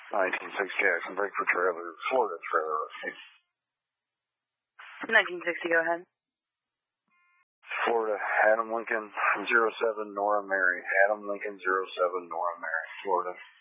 1960 Jackson, break for trailer, Florida trailer. 1960, go ahead. Florida, Adam Lincoln 07 Nora Mary. Adam Lincoln 07 Nora Mary, Florida.